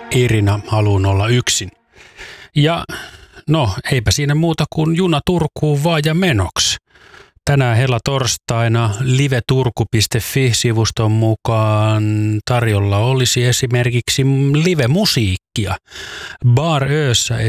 Irina haluun olla yksin. Ja no, eipä siinä muuta kuin juna Turkuun vaan ja menoksi. Tänään helatorstaina liveturku.fi-sivuston mukaan tarjolla olisi esimerkiksi live-musiikkia. Bar Össä